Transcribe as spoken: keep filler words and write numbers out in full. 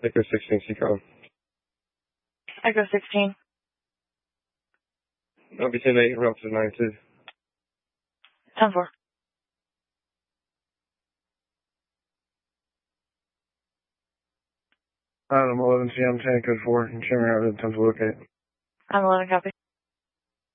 Echo sixteen, C C O. Echo sixteen. I'll be ten eight, route to nine two. ten four. Adam eleven C M ten code four. You show me how to attempt to locate. I'm eleven copy.